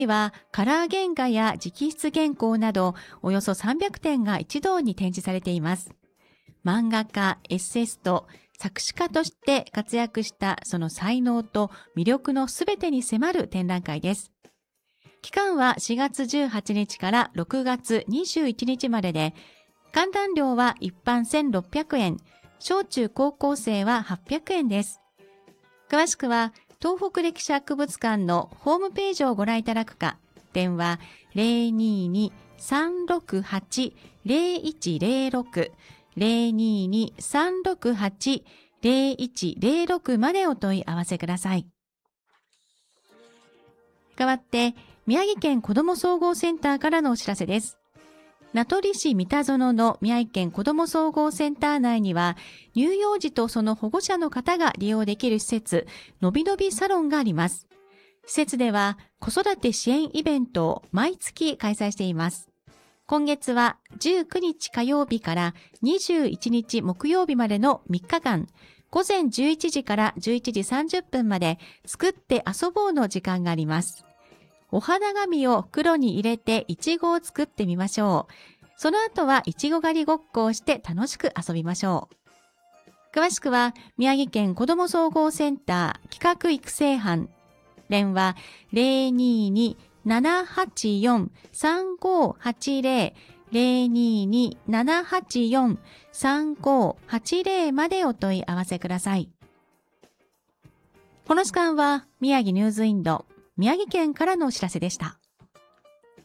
はカラー原画や直筆原稿などおよそ300点が一堂に展示されています。漫画家、エッセイスト、作詞家として活躍したその才能と魅力のすべてに迫る展覧会です。期間は4月18日から6月21日までで、観覧料は一般1600円、小中高校生は800円です。詳しくは東北歴史博物館のホームページをご覧いただくか、電話 022-368-0106 022-368-0106 までお問い合わせください。代わって、宮城県子ども総合センターからのお知らせです。名取市三田園の宮城県子ども総合センター内には、乳幼児とその保護者の方が利用できる施設、のびのびサロンがあります。施設では子育て支援イベントを毎月開催しています。今月は19日火曜日から21日木曜日までの3日間、午前11時から11時30分まで作って遊ぼうの時間があります。お花紙を袋に入れていちごを作ってみましょう。その後はいちご狩りごっこをして楽しく遊びましょう。詳しくは宮城県子ども総合センター企画育成班、電話 022-784-3580 022-784-3580 までお問い合わせください。この時間は宮城ニューズインド宮城県からのお知らせでした。